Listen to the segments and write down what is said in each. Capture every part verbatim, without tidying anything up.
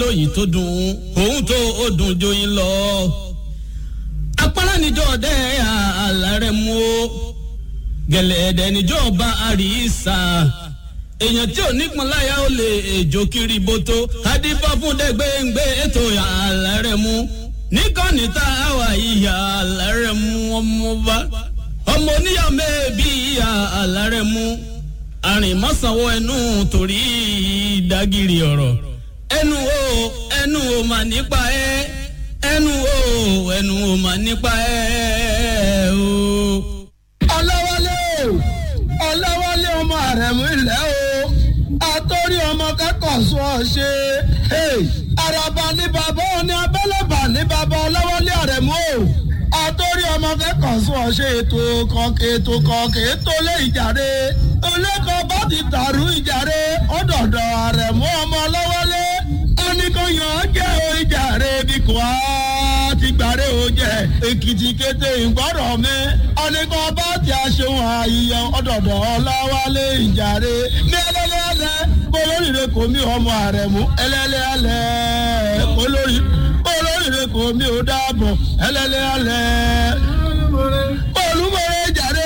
lóyìn tó dùn òun tó ó dùn joyin lọ. apárá níjọ́ ọdẹ àlàrẹ̀ mú o gẹ̀lẹ́dẹ̀ níjọ́ ọba àríṣà èèyàn tí ò nípọn láyà ó lè èjò kiri bótó adífá fún dẹ́gbẹ́ngbẹ́ ètò àlàrẹ̀ mú níkànnì tá a wà ìyá àlàrẹ̀ mú ọmọ bá ọmọ oníyà mẹ́ẹ̀bí ìyá àlàrẹ̀ mú àrìnmọ́sánwó ẹnu torí ìdágìrì ọ̀rọ̀ ẹnu o ẹnu o mà nípa ẹ ẹnu o ẹnu o mà nípa ẹ o. ọlọ́wọ́lé ọlọ́wọ́lé ọmọ àrẹ̀mú ilẹ̀ o àtòrí ọmọ kẹ́kọ̀ọ́ sọ ọ́ ṣe àràbà ní bàbá òní abẹ́lẹ́bà ní bàbá ọlọ́wọ́lé àrẹ̀mú o àtòrí ọmọ kẹ́kọ̀ọ́ sọ ọ́ ṣe ètò kọ̀ọ̀kẹ́ ètò kọ̀ọ̀kẹ́ ètò lé ìjàre olẹ́kọ̀ọ́ bá ti dàrú ìjàre ọ̀dọ̀dọ̀ àrẹ̀mú ọmọ ọlọ́wọ́lé oníkóyàn jẹ́ o ìjàre bí kò á ti gbàre o jẹ́ èkìtì kété ìgbọ́rọ̀ mi oníkọ́ bá ti aṣeun àyíyọ ọ̀dọ̀dọ̀ ọlọ́wọ́lé ìjàre ní ẹlẹ́lẹ́lẹ́ olóríire kò mí ọmọ àrẹ̀mú ẹlẹ́lẹ́lẹ́ olórí olóríire kò mí ò dáàbọ̀ ẹlẹ́lẹ́lẹ́ olúmọ̀rẹ́ ìjàre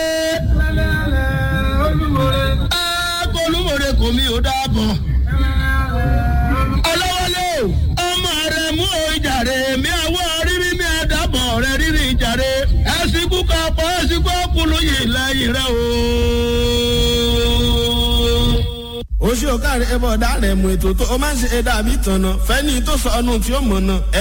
olúmọ̀rẹ́ kò mí ò dáàbọ̀ ọlọ́wọ́lé ọmọ rẹ̀ mú ìjàre mi àwọ̀ rírí mi àdàbọ̀ rẹ̀ rírí ìjàre ẹ̀sìnkú kapọ̀ ẹ̀sìnkú ọkùnrin yìí lẹ́yìn rẹ̀ o. oṣù ọ̀kàrẹ̀ ẹ̀bọ̀ ọ̀dà rẹ̀ mú ètò tó o máa ń ṣe ẹ̀dá àbí tànà fẹ́ni tó sọ ọ́nù tí ó mọ̀ náà.